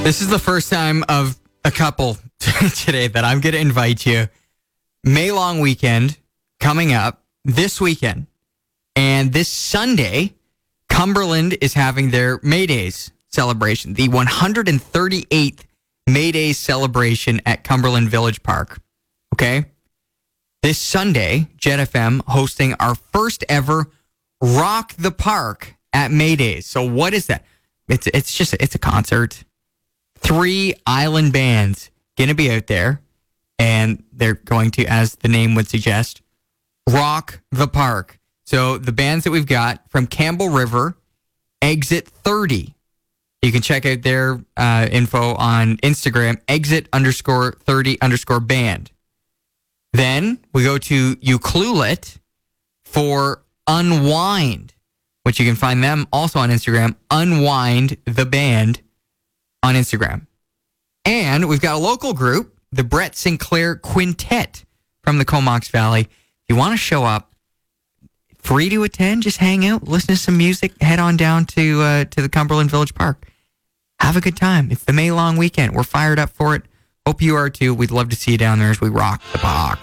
This is the first time of a couple today that I'm going to invite you. May long weekend coming up this weekend. And this Sunday, Cumberland is having their May Days celebration, the 138th May Days celebration at Cumberland Village Park. Okay? This Sunday, Jet FM hosting our first ever Rock the Park at May Days. So what is that? It's a concert. 3 island bands going to be out there, and they're going to, as the name would suggest, rock the park. So the bands that we've got from Campbell River, Exit 30. You can check out their info on Instagram, exit_30_band. Then we go to Ucluelet for Unwind, which you can find them also on Instagram, Unwind the Band on Instagram. And we've got a local group, the Brett Sinclair Quintet from the Comox Valley. If you want to show up, free to attend, just hang out, listen to some music, head on down to the Cumberland Village Park. Have a good time. It's the May long weekend. We're fired up for it. Hope you are too. We'd love to see you down there as we rock the park.